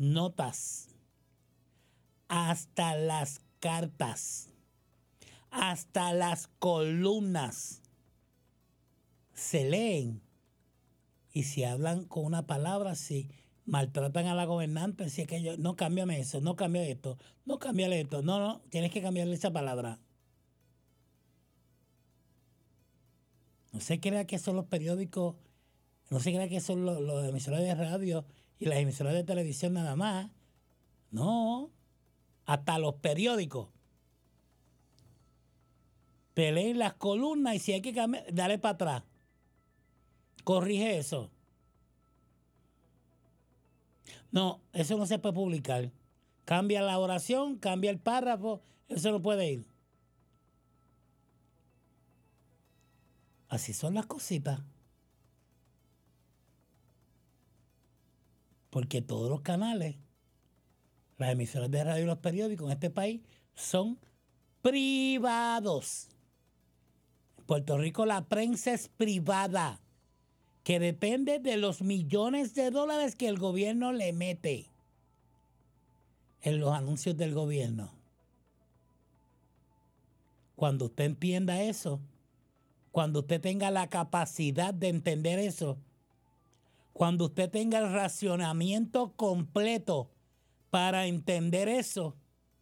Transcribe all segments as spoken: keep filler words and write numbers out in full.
notas, hasta las cartas, hasta las columnas se leen. Y si hablan con una palabra, si maltratan a la gobernante, si es que yo, no cámbiame eso, no cambia esto, no cámbiale esto, no, no, tienes que cambiarle esa palabra. No se crea que son los periódicos, no se crea que son los, los emisores de radio y las emisoras de televisión nada más. No, hasta los periódicos. Te leen las columnas y si hay que cambiar, dale para atrás. Corrige eso. No, eso no se puede publicar. Cambia la oración, cambia el párrafo, eso no puede ir. Así son las cositas. Porque todos los canales, las emisoras de radio y los periódicos en este país son privados. En Puerto Rico la prensa es privada, que depende de los millones de dólares que el gobierno le mete en los anuncios del gobierno. Cuando usted entienda eso, cuando usted tenga la capacidad de entender eso, cuando usted tenga el racionamiento completo para entender eso,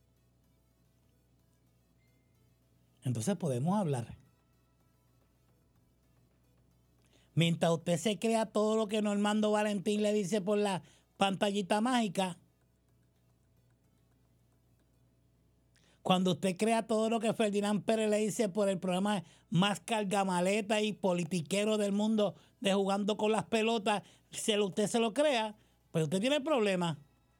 entonces podemos hablar. Mientras usted se crea todo lo que Normando Valentín le dice por la pantallita mágica, cuando usted crea todo lo que Ferdinand Pérez le dice por el programa más cargamaleta y politiquero del mundo de Jugando con las Pelotas, si usted se lo crea, pues usted tiene problemas.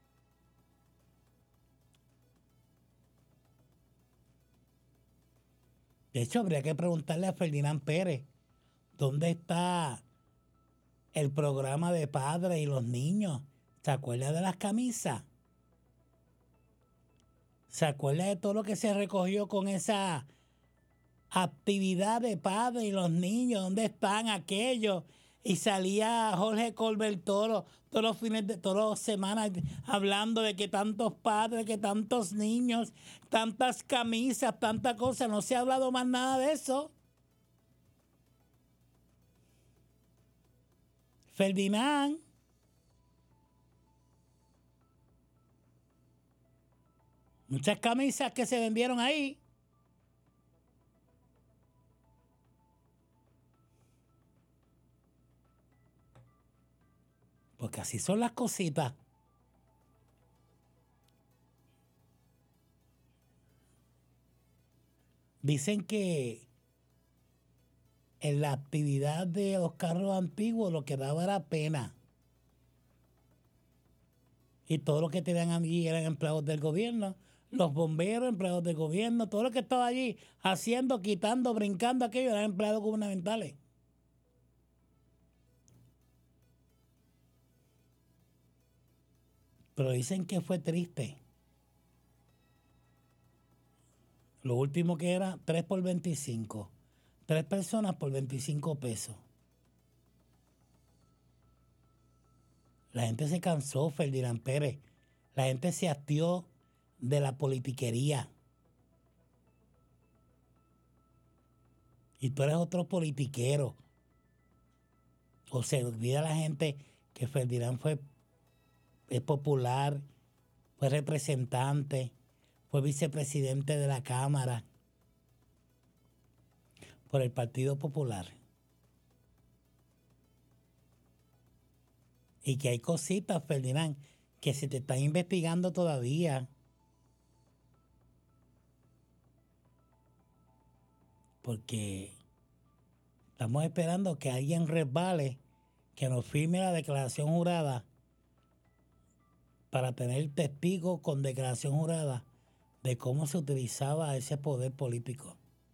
De hecho, habría que preguntarle a Ferdinand Pérez, ¿dónde está el programa de padres y los niños? ¿Se acuerda de las camisas? ¿Se acuerda de todo lo que se recogió con esa actividad de padres y los niños? ¿Dónde están aquellos? Y salía Jorge Colbert Toro todos los fines de todas las semanas hablando de que tantos padres, que tantos niños, tantas camisas, tantas cosas. No se ha hablado más nada de eso. Ferdinand. Muchas camisas que se vendieron ahí. Porque así son las cositas. Dicen que en la actividad de los carros antiguos lo que daba era pena. Y todo lo que tenían allí eran empleados del gobierno. Los bomberos, empleados del gobierno, todo lo que estaba allí haciendo, quitando, brincando aquello, eran empleados gubernamentales. Pero dicen que fue triste. Lo último que era tres por veinticinco. Tres personas por veinticinco pesos. La gente se cansó, Ferdinand Pérez. La gente se hastió de la politiquería. Y tú eres otro politiquero. O se olvida la gente que Ferdinand fue es popular, fue representante, fue vicepresidente de la Cámara por el Partido Popular. Y que hay cositas, Ferdinand, que se te están investigando todavía. Porque estamos esperando que alguien resbale, que nos firme la declaración jurada para tener testigos con declaración jurada de cómo se utilizaba ese poder político.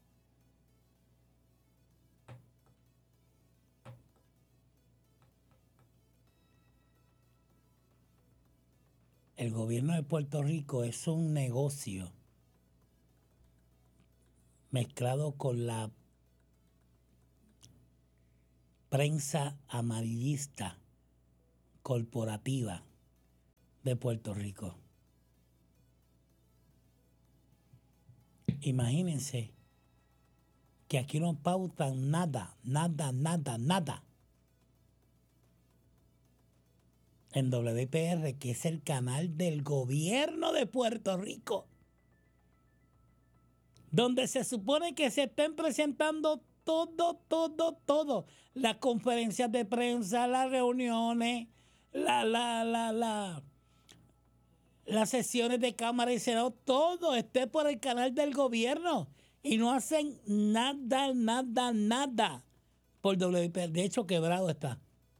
El gobierno de Puerto Rico es un negocio mezclado con la prensa amarillista corporativa de Puerto Rico. Imagínense que aquí no pautan nada, nada, nada, nada. En W P R, que es el canal del gobierno de Puerto Rico, donde se supone que se estén presentando todo, todo, todo. Las conferencias de prensa, las reuniones, la, la, la, la, las sesiones de Cámara y Senado, todo esté por el canal del gobierno. Y no hacen nada, nada, nada por W P R. De hecho, quebrado está.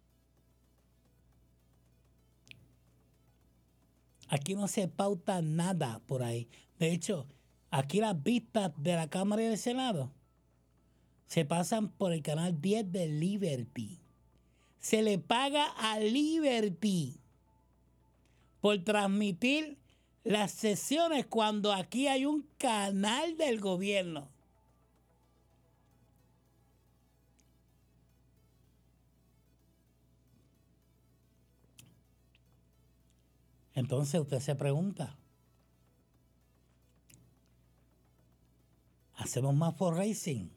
Aquí no se pauta nada por ahí. De hecho, aquí las vistas de la Cámara y del Senado se pasan por el canal diez de Liberty. Se le paga a Liberty por transmitir las sesiones cuando aquí hay un canal del gobierno. Entonces usted se pregunta, ¿hacemos más for racing?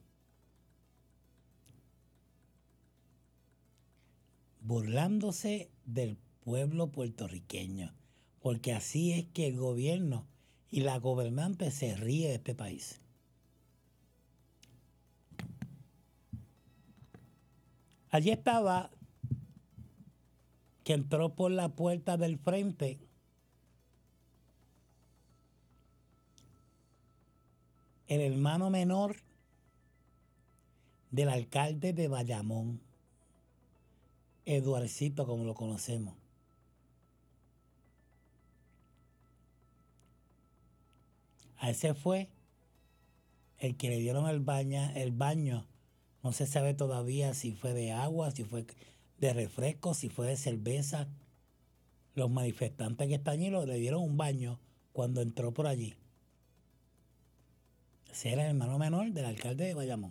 Burlándose del pueblo puertorriqueño, porque así es que el gobierno y la gobernante se ríe de este país. Allí estaba que entró por la puerta del frente el hermano menor del alcalde de Bayamón, Eduardcito, como lo conocemos. A ese fue el que le dieron el, baña, el baño. No se sabe todavía si fue de agua, si fue de refresco, si fue de cerveza. Los manifestantes que están allí le dieron un baño cuando entró por allí. Ese era el hermano menor del alcalde de Bayamón.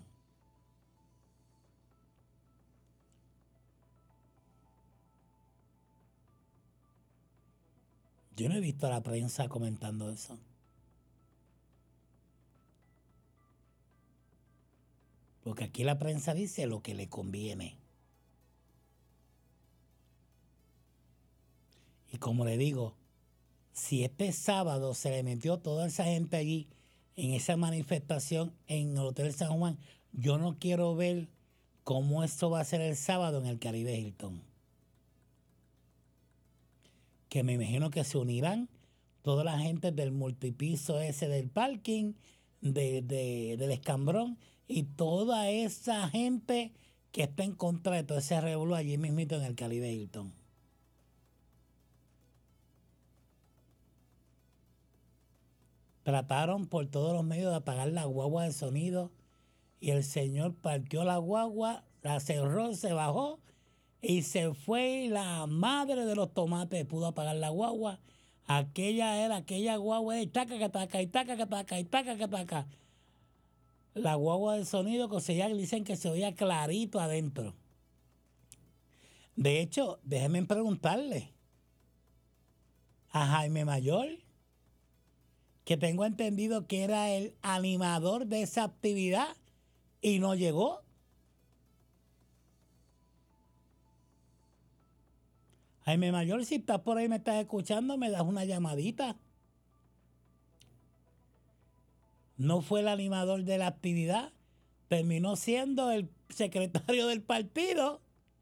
Yo no he visto a la prensa comentando eso. Porque aquí la prensa dice lo que le conviene. Y como le digo, si este sábado se le metió toda esa gente allí en esa manifestación en el Hotel San Juan, yo no quiero ver cómo esto va a ser el sábado en el Caribe Hilton. Que me imagino que se unirán toda la gente del multipiso ese del parking, de, de, del escambrón, y toda esa gente que está en contra de todo ese revuelo allí mismito en el Caribe Hilton. Trataron por todos los medios de apagar la guagua de sonido y el señor parqueó la guagua, la cerró, se bajó y se fue, y la madre de los tomates pudo apagar la guagua. Aquella era, aquella guagua de taca, que taca, y taca, que taca, y taca, que taca. La guagua de sonido que se oía, dicen que se oía clarito adentro. De hecho, déjenme preguntarle a Jaime Mayor, que tengo entendido que era el animador de esa actividad y no llegó. Jaime Mayor, si estás por ahí, me estás escuchando, me das una llamadita. No fue el animador de la actividad, terminó siendo el secretario del partido,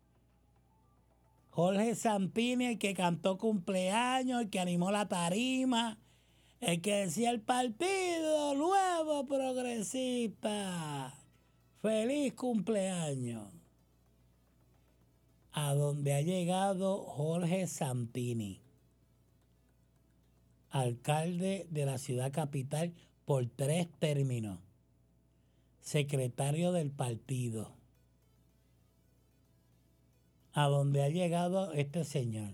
Jorge Santini, el que cantó cumpleaños, el que animó la tarima, el que decía el Partido Nuevo Progresista, feliz cumpleaños. A donde ha llegado Jorge Santini, alcalde de la ciudad capital por tres términos, secretario del partido. A donde ha llegado este señor.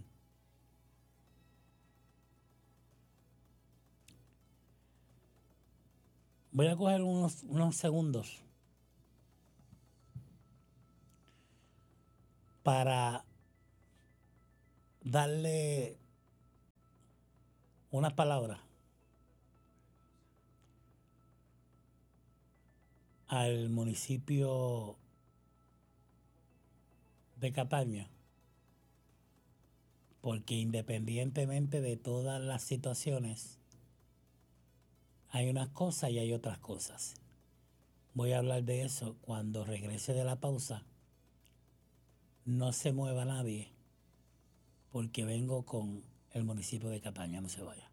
Voy a coger unos, unos segundos para darle unas palabras al municipio de Cataño, porque independientemente de todas las situaciones, hay unas cosas y hay otras cosas. Voy a hablar de eso cuando regrese de la pausa. No se mueva nadie, porque vengo con el municipio de Cataño, no se vaya.